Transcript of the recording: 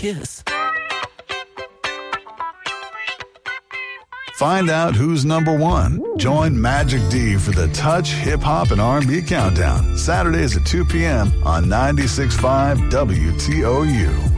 kiss. Find out who's number one. Join Magic D for the Touch Hip Hop and R&B Countdown. Saturdays at 2 p.m. on 96.5 WTOU.